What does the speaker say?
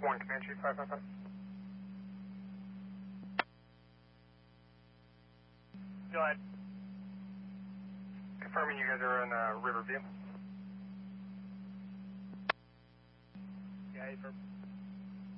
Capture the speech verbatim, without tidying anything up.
one Comanche five five five. Go ahead. Confirming you guys are in uh, Riverview. Yeah, for